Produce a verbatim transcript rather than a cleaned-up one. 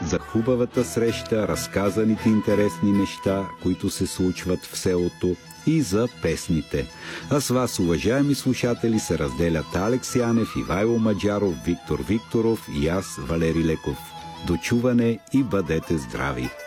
за хубавата среща, разказаните интересни неща, които се случват в селото, и за песните. А с вас, уважаеми слушатели, се разделят Алекс Янев, Ивайло Маджаров, Виктор Викторов и аз, Валери Леков. До чуване и бъдете здрави!